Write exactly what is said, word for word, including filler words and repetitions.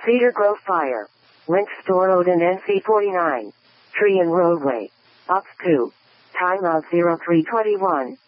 Cedar Grove Fire. Link Store Road in N C forty-nine. Tree and roadway. Ops two. Time of zero three twenty-one.